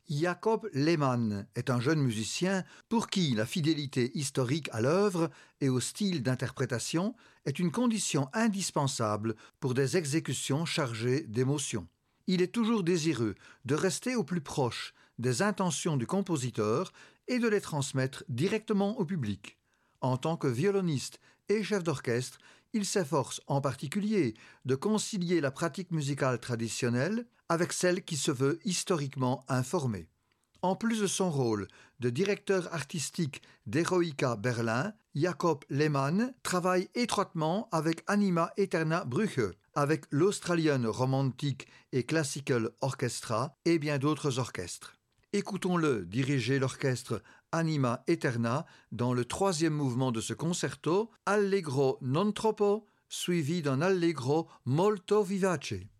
Jacob Lehmann est un jeune musicien pour qui la fidélité historique à l'œuvre et au style d'interprétation est une condition indispensable pour des exécutions chargées d'émotion. Il est toujours désireux de rester au plus proche des intentions du compositeur et de les transmettre directement au public. En tant que violoniste et chef d'orchestre, il s'efforce en particulier de concilier la pratique musicale traditionnelle avec celle qui se veut historiquement informée. En plus de son rôle de directeur artistique d'Eroica Berlin, Jacob Lehmann travaille étroitement avec Anima Eterna Brüche, avec l'Australian Romantic et Classical Orchestra et bien d'autres orchestres. Écoutons-le diriger l'orchestre Anima Eterna dans le 3e mouvement de ce concerto, Allegro non troppo, suivi d'un Allegro molto vivace.